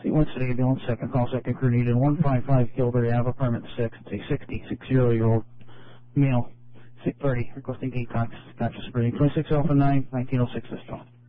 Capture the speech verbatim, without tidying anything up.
See, one city ambulance, second call, second crew needed, one five five Gilbert Ave, apartment six. It's a sixty-six-year-old male, six thirty, requesting detox, conscious breathing, twenty-six Alpha nine, nineteen oh six Sistole.